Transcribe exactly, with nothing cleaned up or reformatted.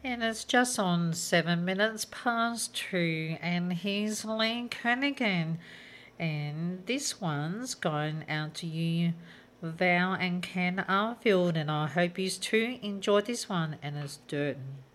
And it's just on seven minutes past two, and here's Lee Kernaghan. And this one's going out to you, Val and Ken Arfield, and I hope you too enjoyed this one, and it's Dirt.